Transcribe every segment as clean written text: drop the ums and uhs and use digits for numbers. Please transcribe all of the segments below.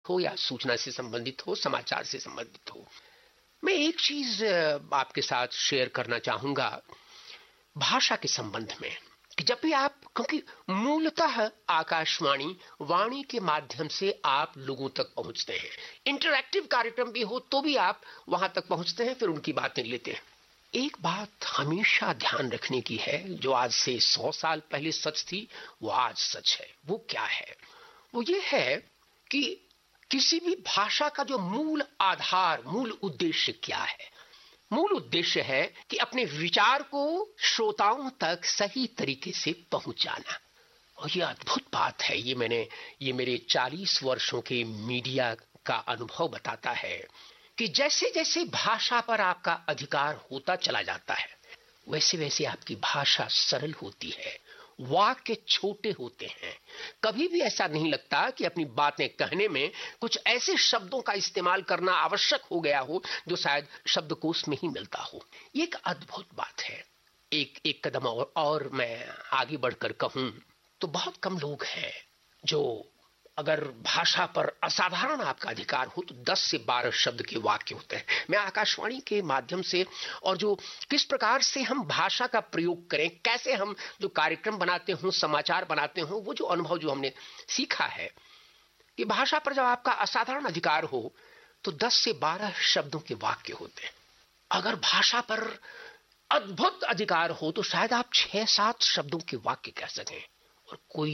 हो या सूचना से संबंधित हो, समाचार से संबंधित हो। मैं एक चीज आपके साथ शेयर करना चाहूंगा भाषा के संबंध में कि जब भी आप, क्योंकि मूलतः आकाशवाणी वाणी के माध्यम से आप लोगों तक पहुंचते हैं, इंटरैक्टिव कार्यक्रम भी हो तो भी आप वहां तक पहुंचते हैं, फिर उनकी बातें लेते हैं। एक बात हमेशा ध्यान रखने की है, जो आज से 100 साल पहले सच थी वो आज सच है। वो क्या है? वो ये है कि किसी भी भाषा का जो मूल आधार, मूल उद्देश्य क्या है? मूल उद्देश्य है कि अपने विचार को श्रोताओं तक सही तरीके से पहुंचाना। और ये अद्भुत बात है, ये मेरे 40 वर्षों के मीडिया का अनुभव बताता है कि जैसे जैसे भाषा पर आपका अधिकार होता चला जाता है, वैसे वैसे आपकी भाषा सरल होती है, वाक्य छोटे होते हैं। कभी भी ऐसा नहीं लगता कि अपनी बातें कहने में कुछ ऐसे शब्दों का इस्तेमाल करना आवश्यक हो गया हो जो शायद शब्दकोश में ही मिलता हो। ये एक अद्भुत बात है। एक कदम और मैं आगे बढ़कर कहूं तो बहुत कम लोग हैं जो, अगर भाषा पर असाधारण आपका अधिकार हो तो 10 से 12 शब्द के वाक्य होते हैं। मैं आकाशवाणी के माध्यम से और जो किस प्रकार से हम भाषा का प्रयोग करें, कैसे हम जो कार्यक्रम बनाते हो, समाचार बनाते हो, वो जो अनुभव जो हमने सीखा है कि भाषा पर जब आपका असाधारण अधिकार हो तो 10 से 12 शब्दों के वाक्य होते हैं। अगर भाषा पर अद्भुत अधिकार हो तो शायद आप 6-7 शब्दों के वाक्य कह सकें। और कोई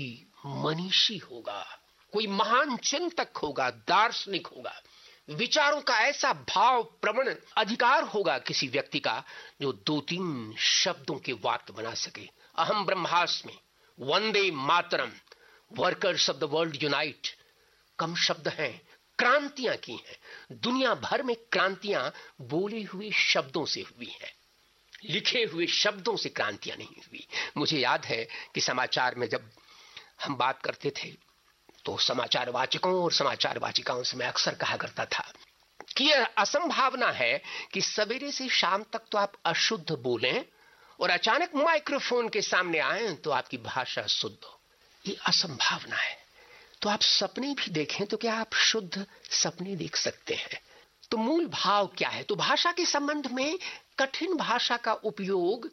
मनीषी होगा, कोई महान चिंतक होगा, दार्शनिक होगा, विचारों का ऐसा भाव प्रवण अधिकार होगा किसी व्यक्ति का जो 2-3 शब्दों के वाक्य बना सके। अहम ब्रह्मास्मि, Vande Mataram, workers of the world unite. कम शब्द हैं, क्रांतियां की हैं। दुनिया भर में क्रांतियां बोले हुए शब्दों से हुई हैं, लिखे हुए शब्दों से क्रांतियां नहीं हुई। मुझे याद है कि समाचार में जब हम बात करते थे तो समाचार वाचकों और समाचार वाचिकाओं से मैं अक्सर कहा करता था कि यह असंभावना है कि सवेरे से शाम तक तो आप अशुद्ध बोलें और अचानक माइक्रोफोन के सामने आए तो आपकी भाषा शुद्ध हो। ये असंभावना है। तो आप सपने भी देखें तो क्या आप शुद्ध सपने देख सकते हैं? तो मूल भाव क्या है? तो भाषा के संबंध में कठिन भाषा का उपयोग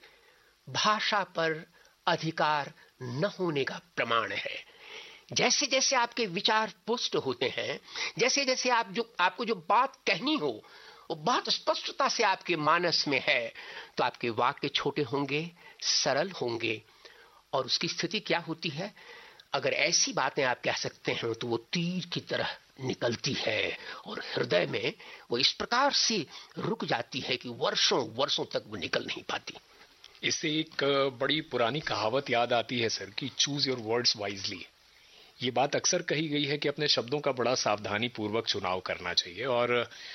भाषा पर अधिकार न होने का प्रमाण है। जैसे जैसे आपके विचार पुष्ट होते हैं, जैसे जैसे आपको जो बात कहनी हो वो बहुत स्पष्टता से आपके मानस में है, तो आपके वाक्य छोटे होंगे, सरल होंगे। और उसकी स्थिति क्या होती है? अगर ऐसी बातें आप कह सकते हैं तो वो तीर की तरह निकलती है और हृदय में वो इस प्रकार से रुक जाती है कि वर्षों वर्षों तक वो निकल नहीं पाती। इससे एक बड़ी पुरानी कहावत याद आती है सर कि चूज योर वर्ड्स वाइजली। ये बात अक्सर कही गई है कि अपने शब्दों का बड़ा सावधानी पूर्वक चुनाव करना चाहिए। और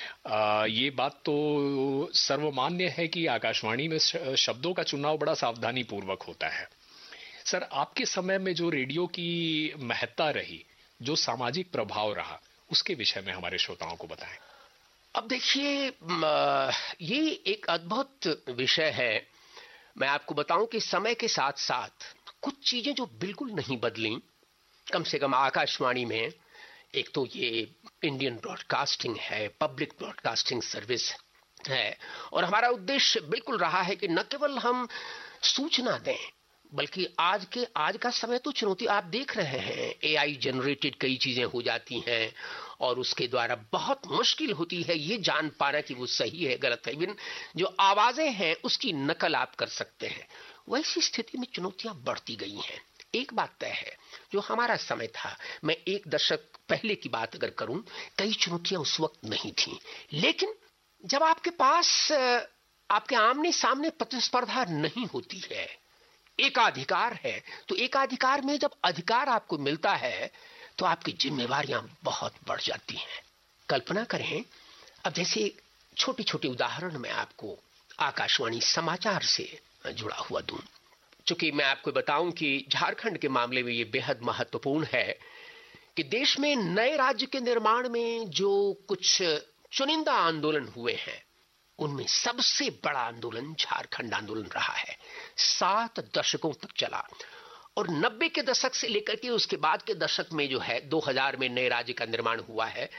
ये बात तो सर्वमान्य है कि आकाशवाणी में शब्दों का चुनाव बड़ा सावधानी पूर्वक होता है। सर, आपके समय में जो रेडियो की महत्ता रही, जो सामाजिक प्रभाव रहा, उसके विषय में हमारे श्रोताओं को बताएं। अब देखिए, ये एक अद्भुत विषय है। मैं आपको बताऊं कि समय के साथ साथ कुछ चीजें जो बिल्कुल नहीं बदली, कम से कम आकाशवाणी में। एक तो ये इंडियन ब्रॉडकास्टिंग है, पब्लिक ब्रॉडकास्टिंग सर्विस है, और हमारा उद्देश्य बिल्कुल रहा है कि न केवल हम सूचना दें, बल्कि आज का समय तो चुनौती आप देख रहे हैं। एआई जनरेटेड कई चीजें हो जाती हैं और उसके द्वारा बहुत मुश्किल होती है ये जान पाना कि वो सही है गलत है। इवन जो आवाजें हैं उसकी नकल आप कर सकते हैं। वैसी स्थिति में चुनौतियां बढ़ती गई हैं। एक बात तय है, जो हमारा समय था, मैं 1 दशक पहले की बात अगर करूं, कई चुनौतियां उस वक्त नहीं थी। लेकिन जब आपके पास आपके आमने सामने प्रतिस्पर्धा नहीं होती है, एकाधिकार है, तो एकाधिकार में जब अधिकार आपको मिलता है तो आपकी जिम्मेवारियां बहुत बढ़ जाती हैं। कल्पना करें, अब जैसे छोटे छोटे उदाहरण मैं आपको आकाशवाणी समाचार से जुड़ा हुआ दूं। चूंकि मैं आपको बताऊं कि झारखंड के मामले में ये बेहद महत्वपूर्ण है कि देश में नए राज्य के निर्माण में जो कुछ चुनिंदा आंदोलन हुए हैं, उनमें सबसे बड़ा आंदोलन झारखंड आंदोलन रहा है। 7 दशकों तक चला और 90 के दशक से लेकर के उसके बाद के दशक में जो है 2000 में नए राज्य का निर्माण हुआ है,